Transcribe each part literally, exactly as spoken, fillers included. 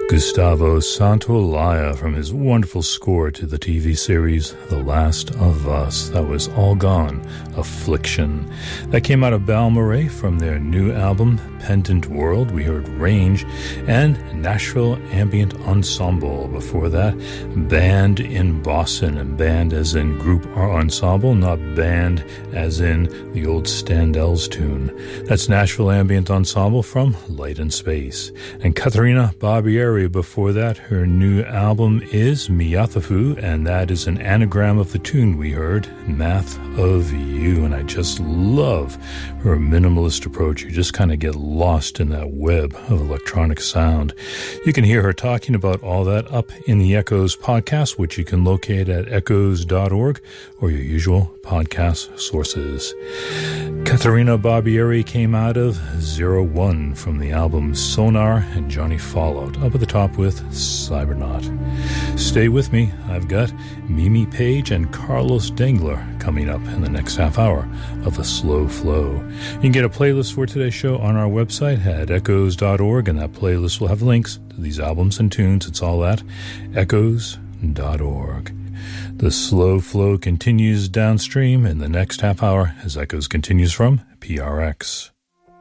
Gustavo Santaolalla from his wonderful score to the T V series The Last of Us. That was All Gone, Affliction. That came out of Balmorhea from their new album, Pendant World. We heard Range and Nashville Ambient Ensemble. Before that, Band in Boston, and band as in group or ensemble, not band as in the old Standells tune. That's Nashville Ambient Ensemble from Light and Space. And Katharina Barbieri before that, her new album is Miathafu, and that is an anagram of the tune we heard, Math of You. And I just love her minimalist approach. You just kind of get lost in that web of electronic sound. You can hear her talking about all that up in the Echoes podcast, which you can locate at echoes dot org or your usual podcast sources. Katharina Barbieri came out of Zero One from the album Sonar and Johnny Fallout. Up at the top with Cybernaut. Stay with me. I've got Mimi Page and Carlos Dengler coming up in the next half hour of The Slow Flow. You can get a playlist for today's show on our website at echoes dot org, and that playlist will have links to these albums and tunes. It's all at echoes dot org. The Slow Flow continues downstream in the next half hour as Echoes continues from P R X.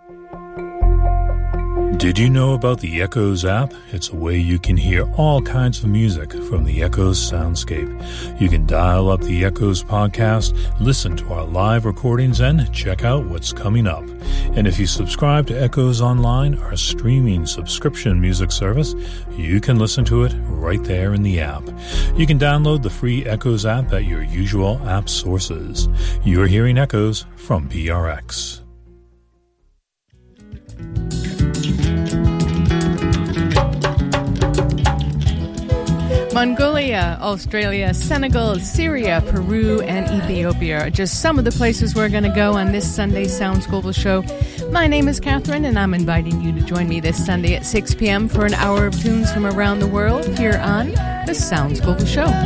Did you know about the Echoes app? It's a way you can hear all kinds of music from the Echoes soundscape. You can dial up the Echoes podcast, listen to our live recordings, and check out what's coming up. And if you subscribe to Echoes Online, our streaming subscription music service, you can listen to it right there in the app. You can download the free Echoes app at your usual app sources. You're hearing Echoes from P R X. Mongolia, Australia, Senegal, Syria, Peru, and Ethiopia are just some of the places we're going to go on this Sunday Sounds Global show. My name is Catherine, and I'm inviting you to join me this Sunday at six p.m. for an hour of tunes from around the world here on the Sounds Global show.